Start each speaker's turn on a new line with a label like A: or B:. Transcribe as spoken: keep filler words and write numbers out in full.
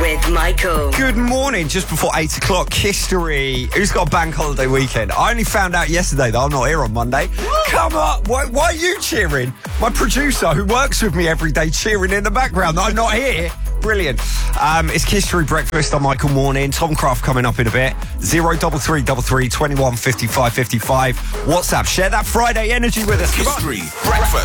A: with Michael.
B: Good morning. Just before eight o'clock, history. Who's got a bank holiday weekend? I only found out yesterday that I'm not here on Monday. Come on. Why, why are you cheering? My producer, who works with me every day, cheering in the background that I'm not here. Brilliant. Um, it's History Breakfast on Michael Morning. Tom Craft coming up in a bit. Zero double three double three twenty one fifty five fifty five. WhatsApp. Share that Friday energy with us.
C: History Breakfast.